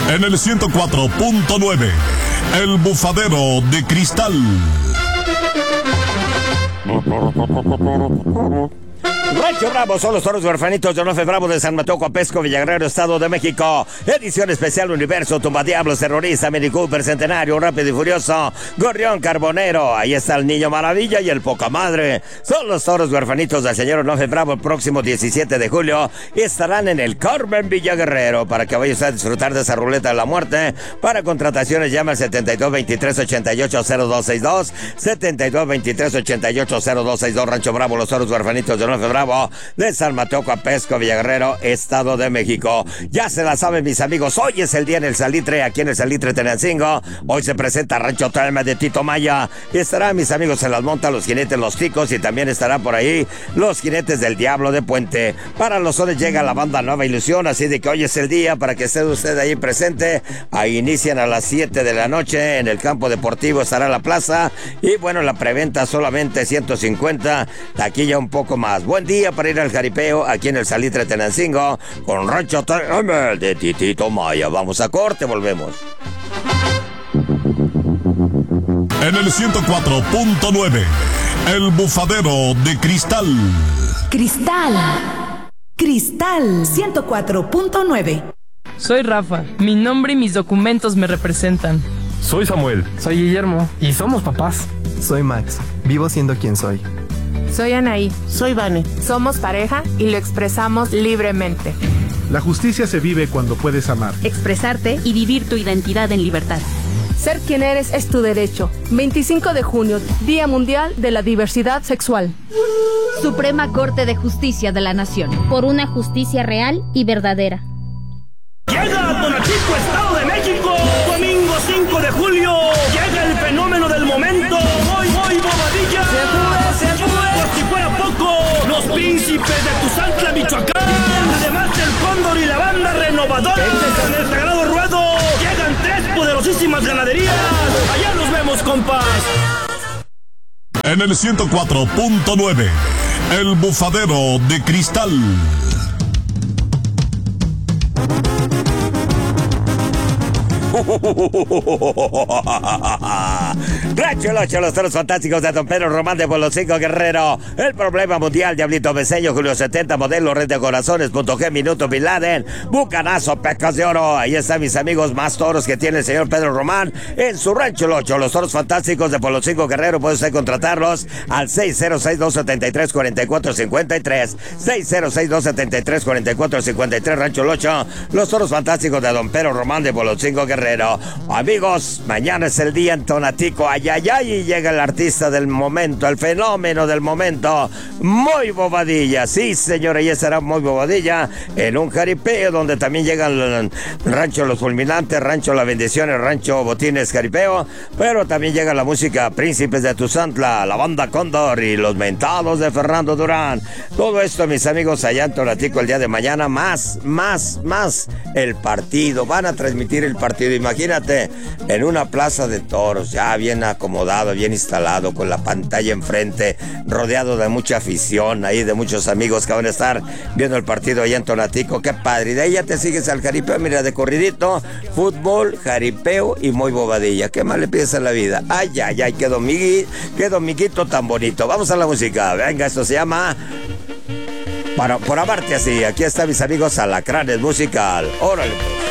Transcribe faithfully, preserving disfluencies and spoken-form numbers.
En el ciento cuatro punto nueve, El Bufadero de Cristal. Rancho Bravo son los toros huerfanitos de Onofre Bravo de San Mateo Coapesco, Villaguerrero, Estado de México. Edición especial Universo, Tumbadiablos, Terrorista, Mini Cooper, Centenario, Rápido y Furioso, Gorrión Carbonero. Ahí está el Niño Maravilla y el Poca Madre. Son los toros huerfanitos del señor Onofre Bravo. El próximo diecisiete de julio estarán en el Carmen Villaguerrero para que vayas a disfrutar de esa ruleta de la muerte. Para contrataciones llama al setenta y dos veintitrés ochenta y ocho cero dos sesenta y dos, setenta y dos veintitrés ochenta y ocho cero dos sesenta y dos. Rancho Bravo, los toros huerfanitos de Onofre Bravo de San Mateo Coapesco, Villaguerrero, Estado de México. Ya se la saben, mis amigos, hoy es el día en el Salitre, aquí en el Salitre Tenancingo. Hoy se presenta Rancho Telme de Tito Maya. Y estarán, mis amigos, en las montas los jinetes Los Ticos, y también estarán por ahí los jinetes del Diablo de Puente. Para los soles llega la banda Nueva Ilusión, así de que hoy es el día para que esté usted ahí presente. Ahí inician a las siete de la noche en el campo deportivo, estará la plaza. Y bueno, la preventa solamente ciento cincuenta, taquilla un poco más. Buen día para ir al jaripeo aquí en el Salitre Tenancingo con Rancho Telme de Titito Maya. Vamos a corte, volvemos. En el ciento cuatro punto nueve, El Bufadero de Cristal. Cristal. Cristal ciento cuatro punto nueve. Soy Rafa. Mi nombre y mis documentos me representan. Soy Samuel. Soy Guillermo. Y somos papás. Soy Max. Vivo siendo quien soy. Soy Anaí. Soy Vane. Somos pareja y lo expresamos libremente. La justicia se vive cuando puedes amar, expresarte y vivir tu identidad en libertad. Ser quien eres es tu derecho. veinticinco de junio, Día Mundial de la Diversidad Sexual. Suprema Corte de Justicia de la Nación. Por una justicia real y verdadera. Llega a Tonatico, Estado de México. Domingo cinco de julio. Llega el fenómeno del momento. Muy, muy bobadilla. Se fue, se fue. Por si fuera poco, los príncipes de Tuzantla, Michoacán. Además del Cóndor y la banda renovadora. En el sagrado ruedo. Llegan tres poderosísimas ganaderías. Allá nos vemos, compas. En el ciento cuatro punto nueve, El Bufadero de Cristal. Rancho El Ocho, los toros fantásticos de Don Pedro Román de Bolosico Guerrero. El problema mundial, Diablito Beseño, Julio setenta, Modelo, Red de Corazones, Punto G, Minuto, Bin Laden, Bucanazo, Pecas de Oro. Ahí están, mis amigos, más toros que tiene el señor Pedro Román en su Rancho El Ocho. Los toros fantásticos de Bolosico Guerrero, puede usted contratarlos al seis cero seis, dos siete tres, cuatro cuatro cinco tres, seis cero seis, dos siete tres, cuatro cuatro cinco tres. Rancho El Ocho, los toros fantásticos de Don Pedro Román de Bolosico Guerrero. Amigos, mañana es el día en Tonatico, ay, ay, ay, y llega el artista del momento, el fenómeno del momento, Muy Bobadilla. Sí, señora, ya será Muy Bobadilla en un jaripeo donde también llegan el Rancho Los Fulminantes, Rancho La Bendición, el Rancho Botines Jaripeo, pero también llega la música Príncipes de Tuzantla, la banda Cóndor y los Mentados de Fernando Durán. Todo esto, mis amigos, allá en Tonatico el día de mañana, más, más, más el partido. Van a transmitir el partido, imagínate, en una plaza de toros, ya bien acomodado, bien instalado, con la pantalla enfrente, rodeado de mucha afición, ahí de muchos amigos que van a estar viendo el partido allá en Tonatico. Qué padre. Y de ahí ya te sigues al jaripeo, mira, de corridito, fútbol, jaripeo y Muy Bobadilla. ¿Qué más le pides a la vida? Ay, ay, ay, qué domingui, qué dominguito tan bonito. Vamos a la música. Venga, esto se llama Para, Por Amarte Así. Aquí están mis amigos Alacranes Musical. Órale, pues.